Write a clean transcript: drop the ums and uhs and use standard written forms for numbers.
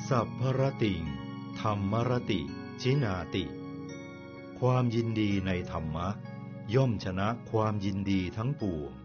สัพพรติงธัมมรติชินาติความยินดีในธรรมะย่อมชนะความยินดีทั้งปวง